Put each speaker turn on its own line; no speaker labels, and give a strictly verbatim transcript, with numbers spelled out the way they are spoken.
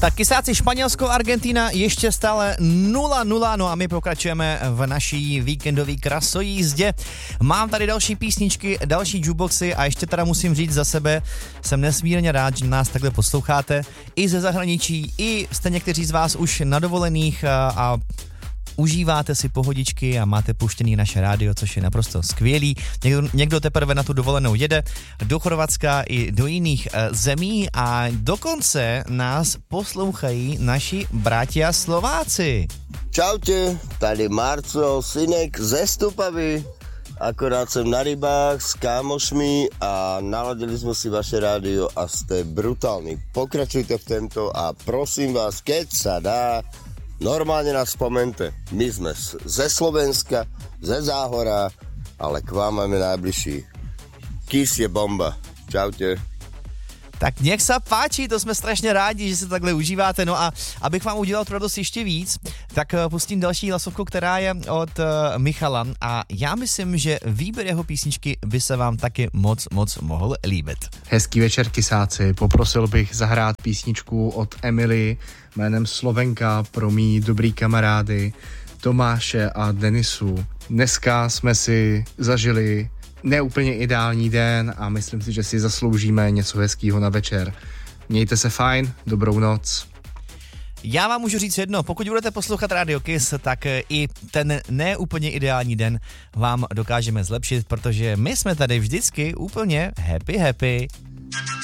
Tak kysáci Španělsko, Argentina ještě stále nula nula, no a my pokračujeme v naší víkendové krasojízdě. Mám tady další písničky, další jukeboxy a ještě teda musím říct za sebe, jsem nesmírně rád, že nás takhle posloucháte i ze zahraničí, i jste někteří z vás už na dovolených a, a užíváte si pohodičky a máte puštěný naše rádio, což je naprosto skvělý. Někdo, někdo teprve na tu dovolenou jede do Chorvatska i do jiných e, zemí a dokonce nás poslouchají naši bratia Slováci.
Čaute, tady Marco, synek ze Stupavy. Akorát jsem na rybách s kámošmi a naladili sme si vaše rádio a ste brutálni. Pokračujte v tomto a prosím vás, keď sa dá, normálne nás spomente. My sme ze Slovenska, ze Záhora, ale k vám máme najbližší. Kiss je bomba. Čaute.
Tak nech se páči, to jsme strašně rádi, že se takhle užíváte. No a abych vám udělal tu radost ještě víc, tak pustím další hlasovku, která je od uh, Michala a já myslím, že výběr jeho písničky by se vám taky moc, moc mohl líbit.
Hezký večer, kysáci. Poprosil bych zahrát písničku od Emily jménem Slovenka pro mý dobrý kamarády Tomáše a Denisu. Dneska jsme si zažili neúplně ideální den a myslím si, že si zasloužíme něco hezkýho na večer. Mějte se fajn, dobrou noc.
Já vám můžu říct jedno, pokud budete poslouchat Radio Kiss, tak i ten neúplně ideální den vám dokážeme zlepšit, protože my jsme tady vždycky úplně happy happy.